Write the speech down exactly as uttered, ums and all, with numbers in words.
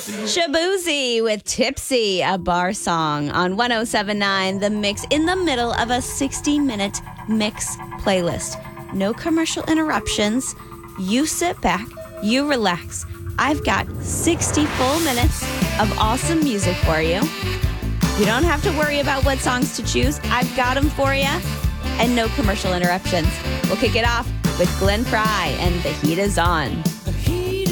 Shabuzi with Tipsy, a bar song on one oh seven point nine The Mix, in the middle of a sixty-minute mix playlist. No commercial interruptions. You sit back, you relax. I've got sixty full minutes of awesome music for you. You don't have to worry about what songs to choose. I've got them for you. And no commercial interruptions. We'll kick it off with Glenn Frey and The Heat Is On.